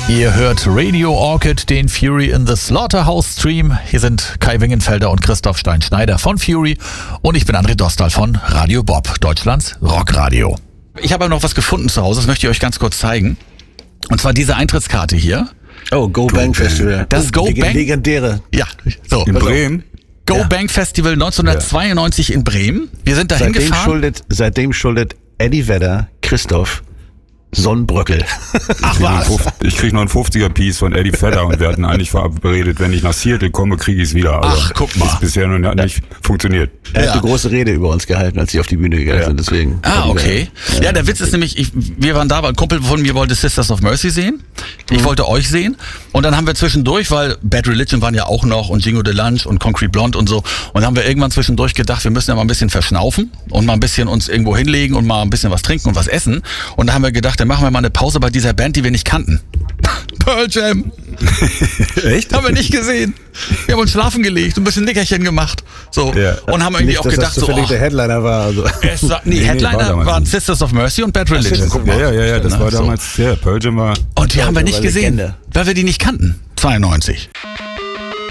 Ihr hört Radio Orchid, den Fury in the Slaughterhouse Stream. Hier sind Kai Wingenfelder und Christoph Stein-Schneider von Fury und ich bin André Dostal von Radio Bob, Deutschlands Rockradio. Ich habe noch was gefunden zu Hause, das möchte ich euch ganz kurz zeigen. Und zwar diese Eintrittskarte hier. Oh, Go Bang Festival. Das Go Bang. Legendäre. Ja, so. In Bremen? Go Bang Festival 1992 in Bremen. Wir sind da hingefahren. Seitdem schuldet Eddie Vedder Christoph Sonnenbröckel. Ach was. Ich krieg noch einen 50er-Piece von Eddie Vedder und wir hatten eigentlich verabredet, wenn ich nach Seattle komme, kriege ich es wieder. Aber ach, guck mal. Das ist bisher noch nicht funktioniert. Er hat eine große Rede über uns gehalten, als sie auf die Bühne gegangen sind, deswegen. Ah, okay. Ja, der Witz ist nämlich, wir waren da, weil ein Kumpel von mir wollte Sisters of Mercy sehen. Ich wollte euch sehen. Und dann haben wir zwischendurch, weil Bad Religion waren ja auch noch und Jingo de Lunch und Concrete Blonde und so. Und dann haben wir irgendwann zwischendurch gedacht, wir müssen ja mal ein bisschen verschnaufen und mal ein bisschen uns irgendwo hinlegen und mal ein bisschen was trinken und was essen. Und da haben wir gedacht, dann machen wir mal eine Pause bei dieser Band, die wir nicht kannten. Pearl Jam. Echt? Haben wir nicht gesehen. Wir haben uns schlafen gelegt und ein bisschen Nickerchen gemacht. So. Ja. Und haben irgendwie nicht, auch dass gedacht, das so. Der Headliner war. Also. Headliner waren Sisters of Mercy und Bad Religion. Ja, das war damals, Pearl Jam war. Und die haben wir nicht gesehen, Legende. weil wir die nicht kannten. 92.